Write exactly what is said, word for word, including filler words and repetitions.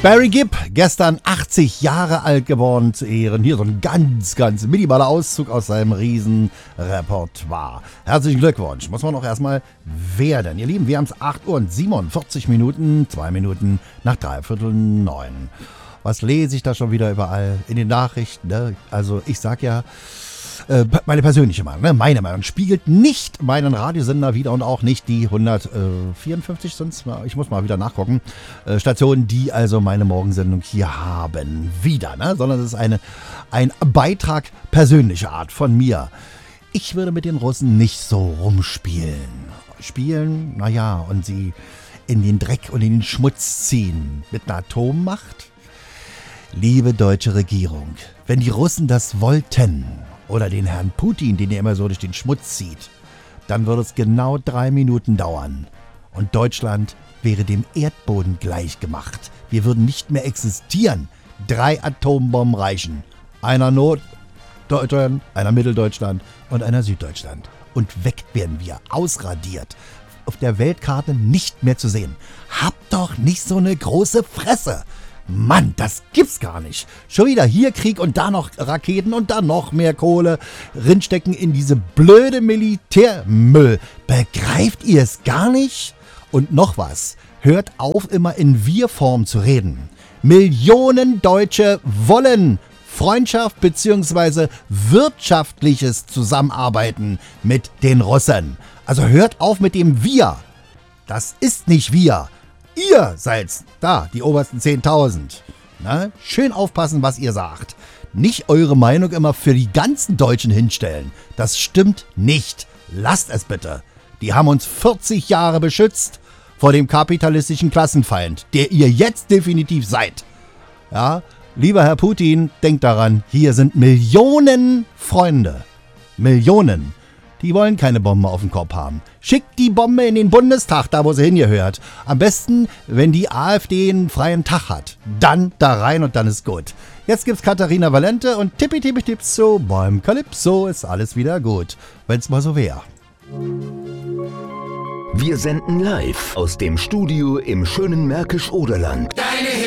Barry Gibb, gestern achtzig Jahre alt geworden zu Ehren. Hier so ein ganz, ganz minimaler Auszug aus seinem Riesenrepertoire. Herzlichen Glückwunsch. Muss man auch erstmal werden. Ihr Lieben, wir haben es acht Uhr und siebenundvierzig Minuten, zwei Minuten nach dreiviertel neun. Was lese ich da schon wieder überall in den Nachrichten? Ne? Also ich sag ja, äh, meine persönliche Meinung, ne? meine Meinung spiegelt nicht meinen Radiosender wider und auch nicht die hundertvierundfünfzig, sonst ich muss mal wieder nachgucken, äh, Stationen, die also meine Morgensendung hier haben, wieder, ne? Sondern es ist eine, ein Beitrag persönlicher Art von mir. Ich würde mit den Russen nicht so rumspielen. Spielen, naja, und sie in den Dreck und in den Schmutz ziehen mit einer Atommacht? Liebe deutsche Regierung, wenn die Russen das wollten, oder den Herrn Putin, den ihr immer so durch den Schmutz zieht, dann würde es genau drei Minuten dauern. Und Deutschland wäre dem Erdboden gleichgemacht. Wir würden nicht mehr existieren. Drei Atombomben reichen. Einer Norddeutschland, einer Mitteldeutschland und einer Süddeutschland. Und weg wären wir, ausradiert. Auf der Weltkarte nicht mehr zu sehen. Habt doch nicht so eine große Fresse. Mann, das gibt's gar nicht. Schon wieder hier Krieg und da noch Raketen und da noch mehr Kohle. Rinstecken in diese blöde Militärmüll. Begreift ihr es gar nicht? Und noch was. Hört auf, immer in Wir-Form zu reden. Millionen Deutsche wollen Freundschaft bzw. wirtschaftliches Zusammenarbeiten mit den Russen. Also hört auf mit dem Wir. Das ist nicht wir. Ihr seid da, die obersten zehntausend. Na, schön aufpassen, was ihr sagt. Nicht eure Meinung immer für die ganzen Deutschen hinstellen. Das stimmt nicht. Lasst es bitte. Die haben uns vierzig Jahre beschützt vor dem kapitalistischen Klassenfeind, der ihr jetzt definitiv seid. Ja, lieber Herr Putin, denkt daran, hier sind Millionen Freunde. Millionen. Die wollen keine Bombe auf dem Kopf haben. Schickt die Bombe in den Bundestag, da wo sie hingehört. Am besten, wenn die AfD einen freien Tag hat. Dann da rein und dann ist gut. Jetzt gibt's Katharina Valente und tippi tippi tipso, beim Calypso ist alles wieder gut. Wenn's mal so wär. Wir senden live aus dem Studio im schönen Märkisch-Oderland.